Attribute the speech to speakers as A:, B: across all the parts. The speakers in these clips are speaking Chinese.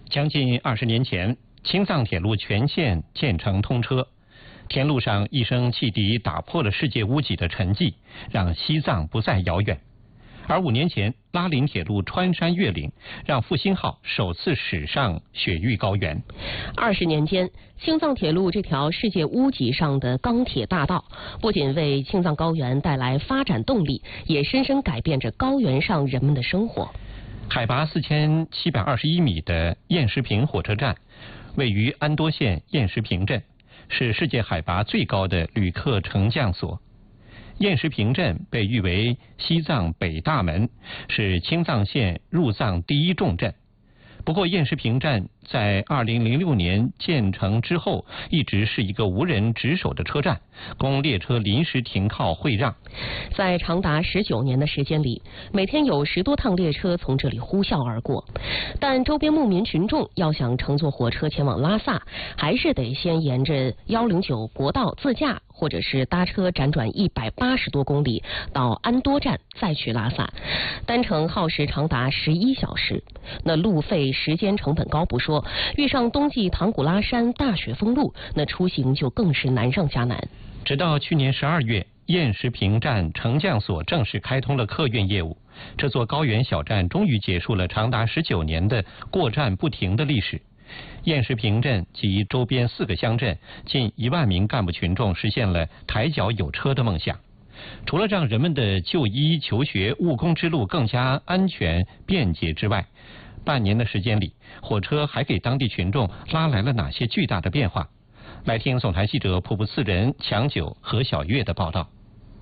A: 将近20年前，青藏铁路全线建成通车，田路上一声汽笛打破了世界屋脊的沉寂，让西藏不再遥远。而5年前，拉林铁路穿山越岭，让复兴号首次驶上雪域高原。
B: 20年间，青藏铁路这条世界屋脊上的钢铁大道，不仅为青藏高原带来发展动力，也深深改变着高原上人们的生活。
A: 海拔4721米的雁石坪火车站，位于安多县雁石坪镇，是世界海拔最高的旅客乘降所。雁石坪镇被誉为西藏北大门，是青藏线入藏第一重镇。不过，雁石坪站在2006年建成之后，一直是一个无人值守的车站，供列车临时停靠会让。
B: 在长达19年的时间里，每天有10多趟列车从这里呼啸而过。但周边牧民群众要想乘坐火车前往拉萨，还是得先沿着109国道自驾，或者是搭车辗转180多公里到安多站，再去拉萨。单程耗时长达11小时。那路费、时间成本高不说，遇上冬季唐古拉山大雪封路，那出行就更是难上加难。
A: 直到去年12月，雁石坪站乘降所正式开通了客运业务，这座高原小站终于结束了长达19年的过站不停的历史。雁石坪镇及周边4个乡镇近1万名干部群众实现了抬脚有车的梦想。除了让人们的就医、求学、务工之路更加安全便捷之外，半年的时间里，火车还给当地群众拉来了哪些巨大的变化？来听总台记者普布次人强九何小月的报道。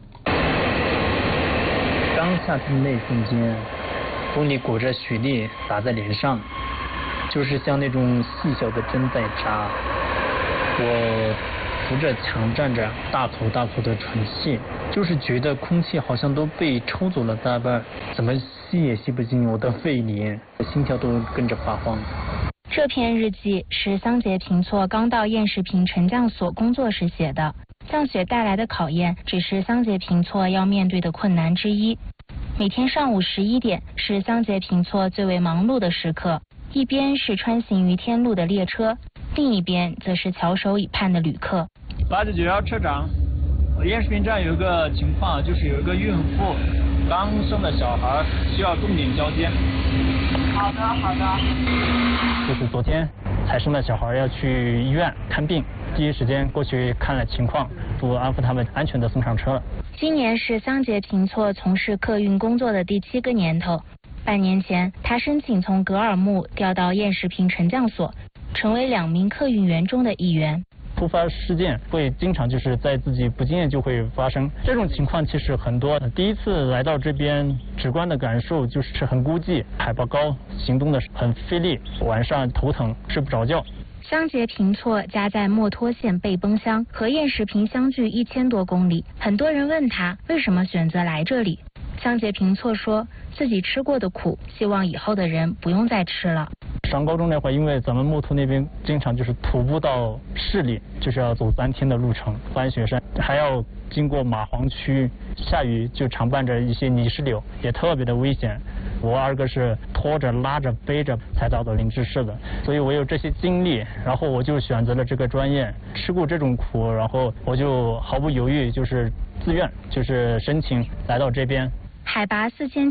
C: 刚下车那瞬间，风里裹着雪粒打在脸上，就是像那种细小的针在扎。我扶着墙站着，大口大口的喘气，就是觉得空气好像都被抽走了大半，怎么吸也吸不进我的肺里，心跳都跟着发慌。
D: 这篇日记是桑杰平措刚到雁石坪乘降所工作时写的。降雪带来的考验只是桑杰平措要面对的困难之一。每天上午11点是桑杰平措最为忙碌的时刻，一边是穿行于天路的列车，另一边则是翘首以盼的旅客。
C: 89号车长，雁石坪站有一个情况，就是有一个孕妇刚生的小孩需要重点交接。好的。就是昨天才生的小孩要去医院看病，第一时间过去看了情况，安抚他们安全的送上车了。
D: 今年是桑杰平措从事客运工作的第7个年头。半年前，他申请从格尔木调到雁石坪乘降所，成为2名客运员中的一员。
C: 突发事件会经常就是在自己不经意就会发生，这种情况其实很多。第一次来到这边，直观的感受就是很孤寂，海拔高，行动的很费力，晚上头疼，睡不着觉。
D: 桑杰平措家在墨脱县贝崩乡，和雁石坪相距1000多公里。很多人问他为什么选择来这里，桑杰平措说自己吃过的苦，希望以后的人不用再吃了。
C: 上高中那会儿，因为咱们墨脱那边经常就是徒步到市里，就是要走3天的路程，翻雪山，还要经过蚂黄区，下雨就常伴着一些泥石流，也特别的危险。我2个是拖着拉着背着才到灵芝市的，所以我有这些经历，然后我就选择了这个专业，吃过这种苦，然后我就毫不犹豫就是自愿就是申请来到这边。
D: 海拔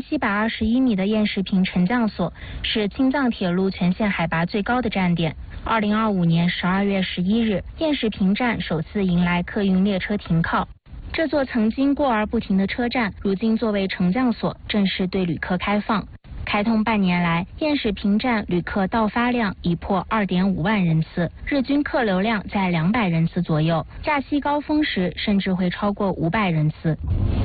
D: 4721米的雁石坪乘降所是青藏铁路全线海拔最高的站点。2025年12月11日，雁石坪站首次迎来客运列车停靠。这座曾经过而不停的车站，如今作为乘降所，正式对旅客开放。开通半年来，雁石坪站旅客到发量已破2.5万人次，日均客流量在200人次左右，假期高峰时甚至会超过500人次。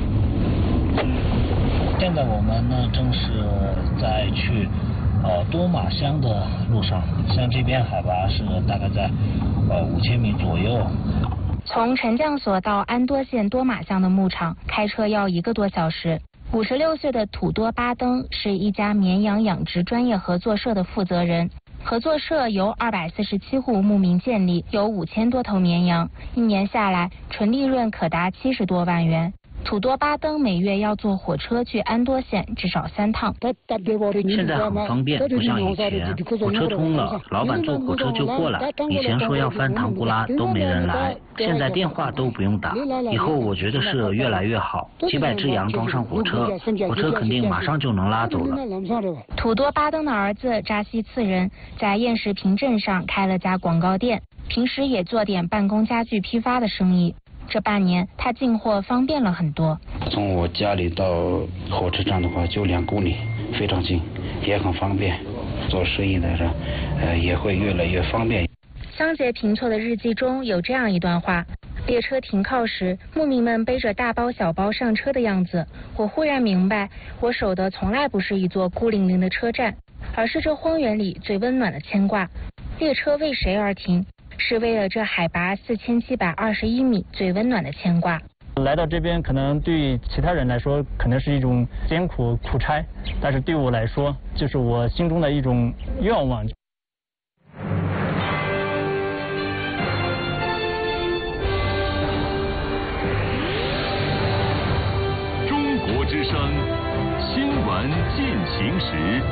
E: 现在我们呢正是在去多玛乡的路上，像这边海拔是大概在5000米左右。
D: 从乘降所到安多县多玛乡的牧场，开车要1个多小时。56岁的土多巴登是一家绵羊养殖专业合作社的负责人。合作社由247户牧民建立，有5000多头绵羊，1年下来纯利润可达70多万元。 土多巴登每月要坐火车去安多县至少3趟。
E: 现在很方便，不像以前，火车通了，老板坐火车就过来。以前说要翻唐古拉都没人来，现在电话都不用打。以后我觉得是越来越好，几百只羊装上火车，火车肯定马上就能拉走了。
D: 土多巴登的儿子扎西次人在燕石坪镇上开了家广告店，平时也做点办公家具批发的生意。这半年他进货方便了很多。
F: 从我家里到火车站的话就2公里，非常近，也很方便。做生意的人也会越来越方便。
D: 桑杰平措的日记中有这样一段话：列车停靠时，牧民们背着大包小包上车的样子，我忽然明白，我守的从来不是一座孤零零的车站，而是这荒原里最温暖的牵挂。列车为谁而停？是为了这海拔4721米最温暖的牵挂。
C: 来到这边，可能对其他人来说可能是一种艰苦苦差，但是对我来说，就是我心中的一种愿望。
G: 中国之声新闻进行时。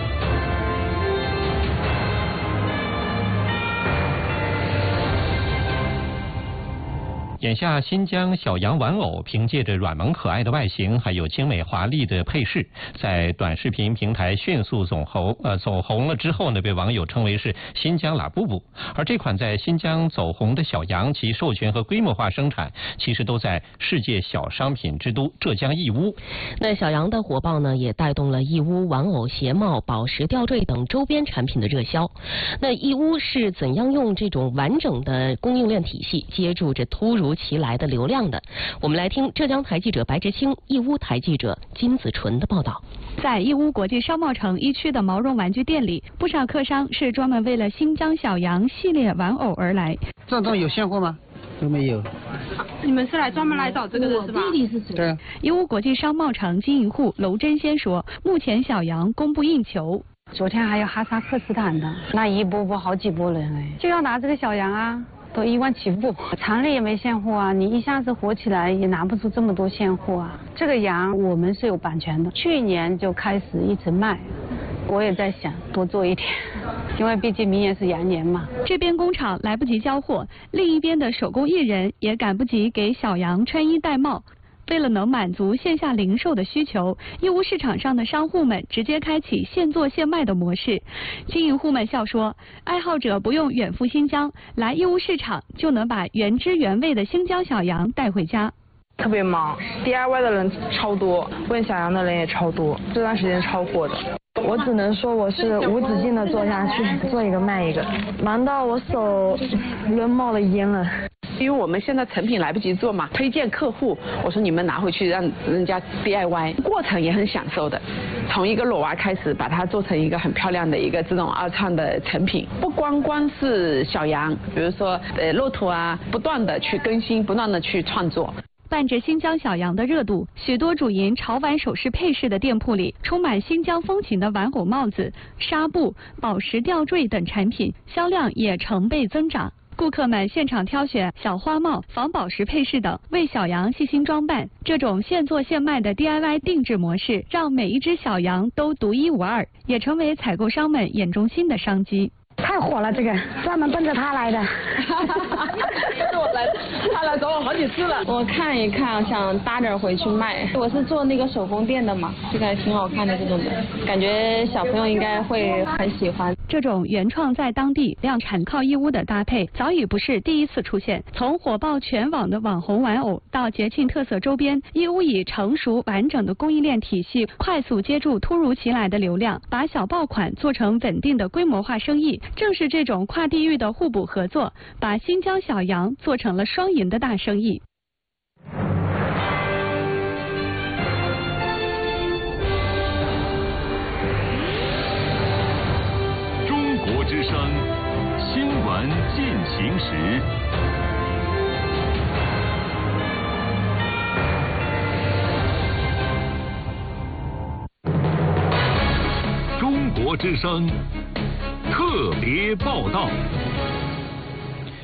A: 眼下，新疆小羊玩偶凭借着软萌可爱的外形，还有精美华丽的配饰，在短视频平台迅速走红了之后呢，被网友称为是新疆拉布布。而这款在新疆走红的小羊，其授权和规模化生产，其实都在世界小商品之都浙江义乌。
B: 那小羊的火爆呢，也带动了义乌玩偶、鞋帽、宝石吊坠等周边产品的热销。那义乌是怎样用这种完整的供应链体系接住这突如其来的流量的？我们来听浙江台记者白志清、义乌台记者金子纯的报道。
H: 在义乌国际商贸城一区的毛绒玩具店里，不少客商是专门为了新疆小羊系列玩偶而来。
I: 这种有现货吗？都没有。
H: 你们是专门来找这个的是吧？
I: 对。
H: 义乌国际商贸城经营户娄真先说，目前小羊供不应求。
J: 昨天还有哈萨克斯坦的，那一波好几波人哎，就要拿这个小羊啊。都1万起步，厂里也没现货啊，你一下子火起来也拿不出这么多现货啊。这个羊我们是有版权的，去年就开始一直卖，我也在想多做一点，因为毕竟明年是羊年嘛。
H: 这边工厂来不及交货，另一边的手工艺人也赶不及给小羊穿衣戴帽。为了能满足线下零售的需求，义乌市场上的商户们直接开启现做现卖的模式。经营户们笑说，爱好者不用远赴新疆，来义乌市场就能把原汁原味的新疆小羊带回家。
K: 特别忙 ，DIY 的人超多，问小羊的人也超多，这段时间超火的。我只能说我是无止境的做下去，做一个卖一个，忙到我手都冒了烟了。
L: 因为我们现在成品来不及做嘛，推荐客户，我说你们拿回去让人家 DIY， 过程也很享受的。从一个裸娃开始，把它做成一个很漂亮的一个这种二创的成品，不光是小羊，比如说骆驼啊，不断的去更新，不断的去创作。
H: 伴着新疆小羊的热度，许多主营潮玩首饰配饰的店铺里，充满新疆风情的玩偶帽子、纱布、宝石吊坠等产品，销量也成倍增长。顾客们现场挑选小花帽、仿宝石配饰等，为小羊细心装扮。这种现做现卖的 DIY 定制模式，让每一只小羊都独一无二，也成为采购商们眼中新的商机。
J: 太火了，这个专门奔着他来的。
K: 他来找我好几次了。
M: 我看一看，想搭点回去卖。我是做那个手工店的嘛，这个还挺好看的，这种的，感觉小朋友应该会很喜欢。
H: 这种原创在当地、量产靠义乌的搭配，早已不是第一次出现。从火爆全网的网红玩偶到节庆特色周边，义乌以成熟完整的供应链体系，快速接住突如其来的流量，把小爆款做成稳定的规模化生意。正是这种跨地域的互补合作，把新疆小羊做成了双赢的大生意。
G: 中国之声新闻进行时。中国之声特别报道。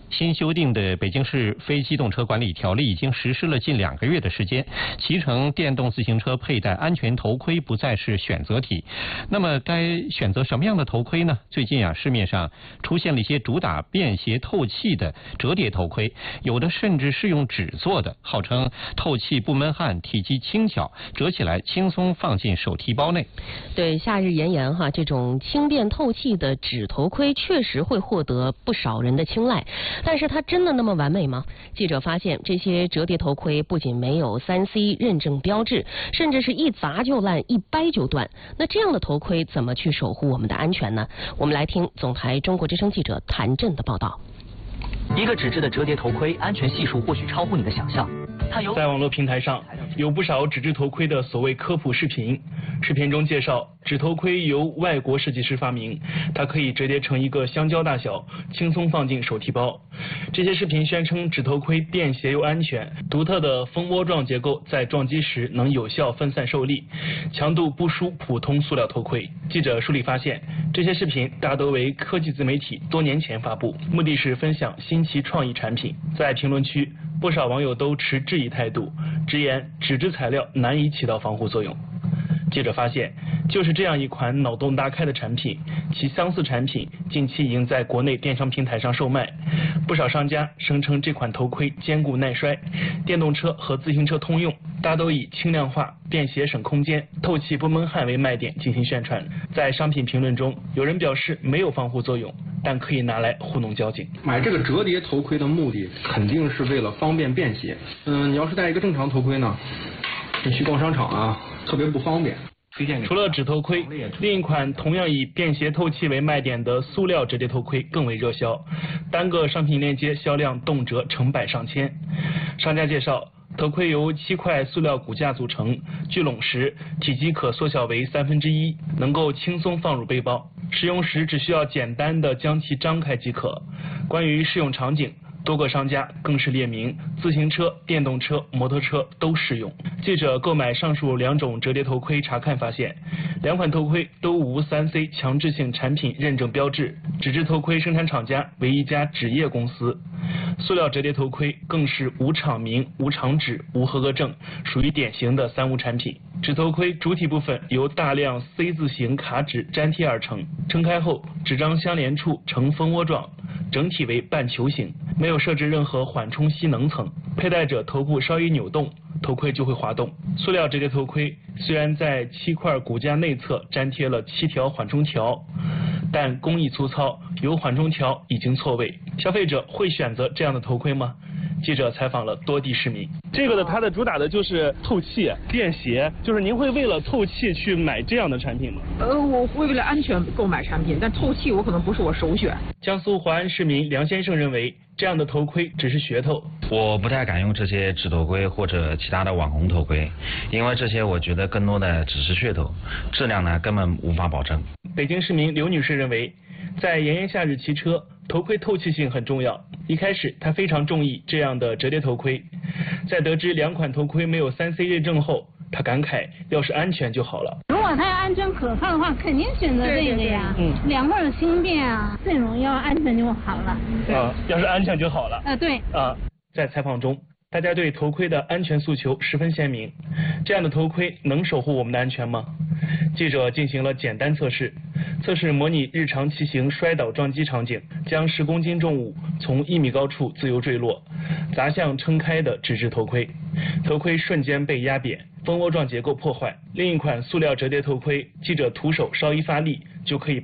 A: 新修订的北京市非机动车管理条例已经实施了近2个月的时间，骑乘电动自行车佩戴安全头盔不再是选择题。那么该选择什么样的头盔呢？最近市面上出现了一些主打便携透气的折叠头盔，有的甚至是用纸做的，号称透气不闷汗，体积轻巧，折起来轻松放进手提包内。
B: 对，夏日炎炎这种轻便透气的纸头盔确实会获得不少人的青睐。但是它真的那么完美吗？记者发现，这些折叠头盔不仅没有3C 认证标志，甚至是一砸就烂，一掰就断。那这样的头盔怎么去守护我们的安全呢？我们来听总台中国之声记者谭震的报道。
N: 一个纸质的折叠头盔，安全系数或许超乎你的想象。
O: 在网络平台上有不少纸质头盔的所谓科普视频，视频中介绍纸头盔由外国设计师发明，它可以折叠成一个香蕉大小，轻松放进手提包。这些视频宣称纸头盔便携又安全，独特的蜂窝状结构在撞击时能有效分散受力，强度不输普通塑料头盔。记者梳理发现，这些视频大都为科技自媒体多年前发布，目的是分享新奇创意产品。在评论区，不少网友都持质疑态度，直言纸质材料难以起到防护作用。记者发现，就是这样一款脑洞大开的产品，其相似产品近期已经在国内电商平台上售卖。不少商家声称这款头盔坚固耐摔，电动车和自行车通用，大都以轻量化、便携省空间、透气不闷汗为卖点进行宣传。在商品评论中，有人表示没有防护作用，但可以拿来糊弄交警。
P: 买这个折叠头盔的目的肯定是为了方便便携。你要是戴一个正常头盔呢，你去逛商场特别不方便。
O: 除了纸头盔，另一款同样以便携透气为卖点的塑料折叠头盔更为热销，单个商品链接销量动辄成百上千。商家介绍，头盔由7块塑料骨架组成，聚拢时体积可缩小为1/3，能够轻松放入背包，使用时只需要简单的将其张开即可。关于适用场景，多个商家更是列明自行车、电动车、摩托车都适用。记者购买上述2种折叠头盔查看发现，2款头盔都无3C 强制性产品认证标志，纸质头盔生产厂家为一家纸业公司，塑料折叠头盔更是无厂名、无厂址、无合格证，属于典型的3无产品。纸头盔主体部分由大量 C 字形卡纸粘贴而成，撑开后纸张相连处呈蜂窝状，整体为半球形，没有设置任何缓冲吸能层，佩戴者头部稍一扭动，头盔就会滑动。塑料折叠头盔虽然在7块骨架内侧粘贴了7条缓冲条，但工艺粗糙，有缓冲条已经错位。消费者会选择这样的头盔吗？记者采访了多地市民。这个它的主打的就是透气、便携，就是您会为了透气去买这样的产品吗？
Q: 我会为了安全购买产品，但透气我可能不是我首选。
O: 江苏淮安市民梁先生认为，这样的头盔只是噱头。
R: 我不太敢用这些纸头盔或者其他的网红头盔，因为这些我觉得更多的只是噱头，质量呢根本无法保证。
O: 北京市民刘女士认为，在炎炎夏日骑车，头盔透气性很重要。一开始她非常中意这样的折叠头盔，在得知2款头盔没有3C 认证后，她感慨要是安全就好了。
S: 如果它要安全可靠的话，肯定选择这个呀。2块有轻便最容易要安全就好了。
O: 要是安全就好了。
S: 对。
O: 在采访中，大家对头盔的安全诉求十分鲜明。这样的头盔能守护我们的安全吗？记者进行了简单测试，测试模拟日常骑行摔倒撞击场景，将10公斤重物从1米高处自由坠落，砸向撑开的纸质头盔，头盔瞬间被压扁，蜂窝状结构破坏。另一款塑料折叠头盔，记者徒手稍一发力就可以